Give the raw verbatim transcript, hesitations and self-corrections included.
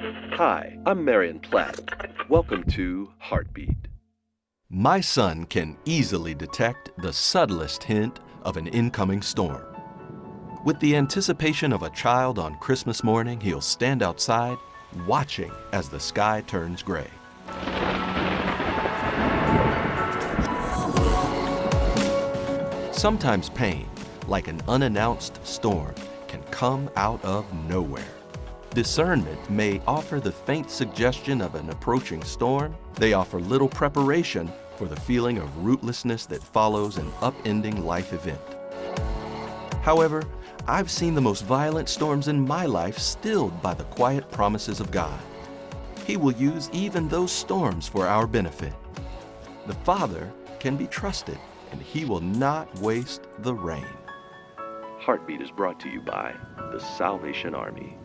Hi, I'm Marion Platt. Welcome to Heartbeat. My son can easily detect the subtlest hint of an incoming storm. With the anticipation of a child on Christmas morning, he'll stand outside, watching as the sky turns gray. Sometimes pain, like an unannounced storm, can come out of nowhere. Discernment may offer the faint suggestion of an approaching storm. They offer little preparation for the feeling of rootlessness that follows an upending life event. However, I've seen the most violent storms in my life stilled by the quiet promises of God. He will use even those storms for our benefit. The Father can be trusted, and He will not waste the rain. Heartbeat is brought to you by the Salvation Army.